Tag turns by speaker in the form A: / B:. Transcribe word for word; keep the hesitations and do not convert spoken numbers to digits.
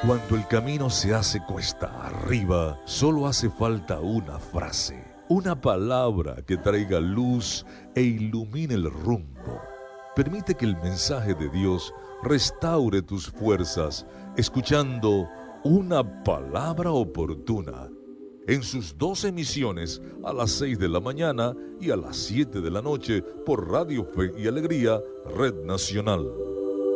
A: Cuando el camino se hace cuesta arriba, solo hace falta una frase, una palabra que traiga luz e ilumine el rumbo. Permite que el mensaje de Dios restaure tus fuerzas, escuchando una palabra oportuna en sus dos emisiones a las seis de la mañana y a las siete de la noche por Radio Fe y Alegría, Red Nacional.